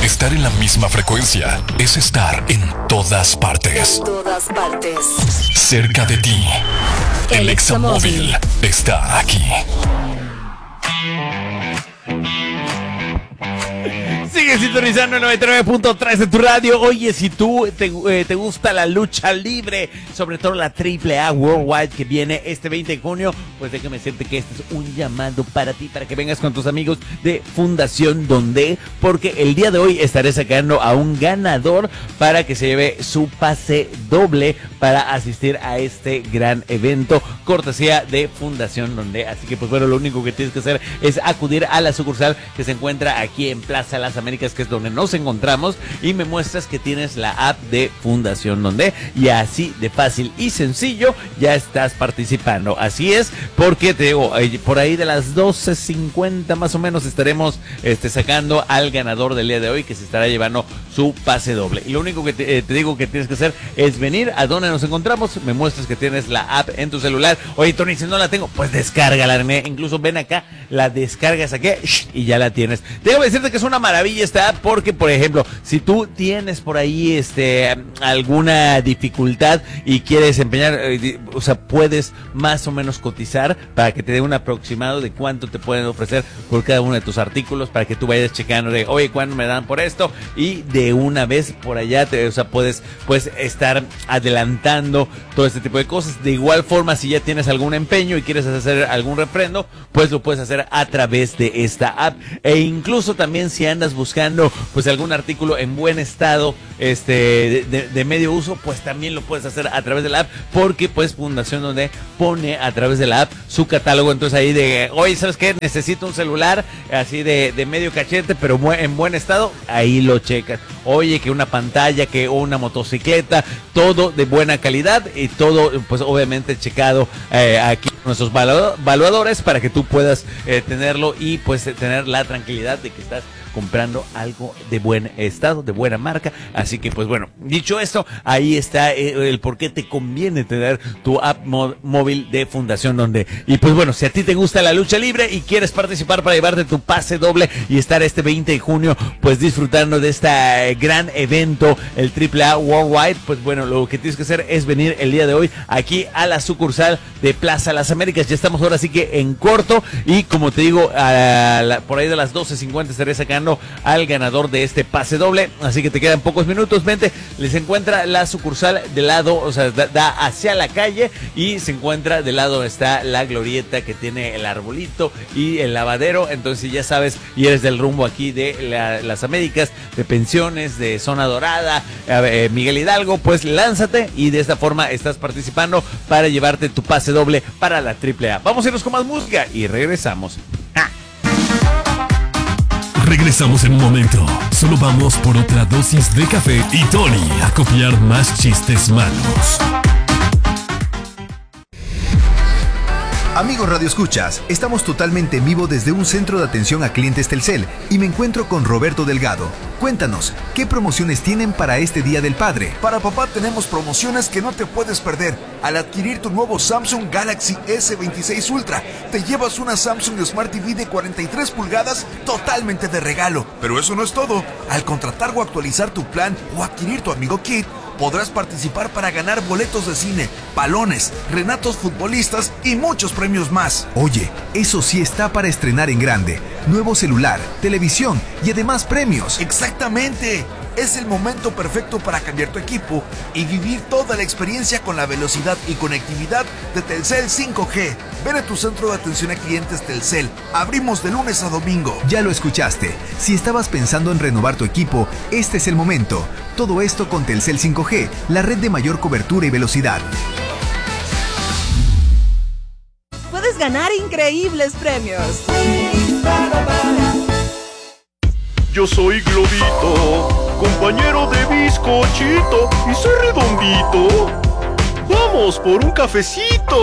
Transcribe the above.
Estar en la misma frecuencia es estar en todas partes. En todas partes. Cerca de ti. El Examóvil está aquí. Sigue sintonizando el 99.3 de tu radio. Oye, si tú te gusta la lucha libre, sobre todo la AAA Worldwide que viene este 20 de junio, pues déjame decirte que este es un llamado para ti, para que vengas con tus amigos de Fundación Donde, porque el día de hoy estaré sacando a un ganador para que se lleve su pase doble para asistir a este gran evento, cortesía de Fundación Donde. Así que pues bueno, lo único que tienes que hacer es acudir a la sucursal que se encuentra aquí en Plaza Las Américas, que es donde nos encontramos, y me muestras que tienes la app de Fundación Donde, y así de fácil y sencillo ya estás participando. Así es, porque te digo, por ahí de las 12:50 más o menos estaremos sacando al ganador del día de hoy, que se estará llevando su pase doble. Y lo único que te digo que tienes que hacer es venir a donde nos encontramos, me muestras que tienes la app en tu celular. Oye, Tony, si no la tengo, pues descárgala, incluso ven acá, la descargas aquí y ya la tienes. Tengo que decirte que es una maravilla esta app, porque por ejemplo, si tú tienes por ahí alguna dificultad y quieres empeñar, o sea, puedes más o menos cotizar para que te dé un aproximado de cuánto te pueden ofrecer por cada uno de tus artículos, para que tú vayas checando de, oye, ¿cuándo me dan por esto? Y de una vez por allá, puedes estar adelantando todo este tipo de cosas. De igual forma, si ya tienes algún empeño y quieres hacer algún refrendo, pues lo puedes hacer a través de esta app. E incluso también si andas buscando pues algún artículo en buen estado de medio uso, pues también lo puedes hacer a través de la app, porque pues Fundación Donde pone a través de la app su catálogo. Entonces ahí de, oye, ¿sabes qué? Necesito un celular así de medio cachete, pero en buen estado, ahí lo checas. Oye, que una pantalla, que una motocicleta, todo de buena calidad y todo pues obviamente checado aquí con nuestros valuadores, para que tú puedas tenerlo y pues tener la tranquilidad de que estás comprando algo de buen estado, de buena marca. Así que pues bueno, dicho esto, ahí está el por qué te conviene tener tu app móvil de Fundación Donde. Y pues bueno, si a ti te gusta la lucha libre y quieres participar para llevarte tu pase doble y estar este 20 de junio pues disfrutando de este gran evento, el AAA Worldwide, pues bueno, lo que tienes que hacer es venir el día de hoy aquí a la sucursal de Plaza Las Américas. Ya estamos ahora sí que en corto, y como te digo, por ahí de las 12:50 estaré sacando al ganador de este pase doble, así que te quedan pocos minutos. Vente, les encuentra la sucursal del lado, o sea, da hacia la calle, y se encuentra del lado está la glorieta que tiene el arbolito y el lavadero. Entonces, si ya sabes y eres del rumbo aquí de las Américas, de Pensiones, de Zona Dorada, Miguel Hidalgo, pues lánzate y de esta forma estás participando para llevarte tu pase doble para la AAA. Vamos a irnos con más música y regresamos. Regresamos en un momento. Solo vamos por otra dosis de café y Tony a copiar más chistes malos. Amigos Radio Escuchas, estamos totalmente en vivo desde un centro de atención a clientes Telcel y me encuentro con Roberto Delgado. Cuéntanos, ¿qué promociones tienen para este Día del Padre? Para papá tenemos promociones que no te puedes perder. Al adquirir tu nuevo Samsung Galaxy S26 Ultra, te llevas una Samsung Smart TV de 43 pulgadas totalmente de regalo. Pero eso no es todo. Al contratar o actualizar tu plan o adquirir tu Amigo Kit, podrás participar para ganar boletos de cine, balones, renatos futbolistas y muchos premios más. Oye, eso sí está para estrenar en grande. Nuevo celular, televisión y además premios. ¡Exactamente! Es el momento perfecto para cambiar tu equipo y vivir toda la experiencia con la velocidad y conectividad de Telcel 5G. Ven a tu centro de atención a clientes Telcel. Abrimos de lunes a domingo. Ya lo escuchaste. Si estabas pensando en renovar tu equipo, este es el momento. Todo esto con Telcel 5G, la red de mayor cobertura y velocidad. Puedes ganar increíbles premios. Yo soy Globito, compañero de bizcochito, y soy redondito. Vamos por un cafecito.